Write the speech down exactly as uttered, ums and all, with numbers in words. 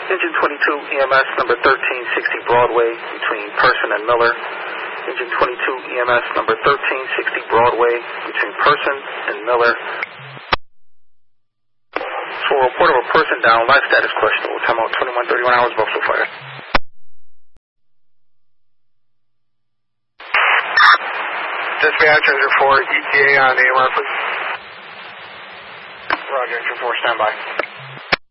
Engine twenty-two E M S number thirteen sixty Broadway between Person and Miller. Engine twenty-two E M S number thirteen sixty Broadway between Person and Miller. For a report of a person down, life status questionable. Time out twenty-one thirty-one hours, Buffalo Fire. Dispatch, engine four, E T A on A M R, please. Roger, engine four, stand by.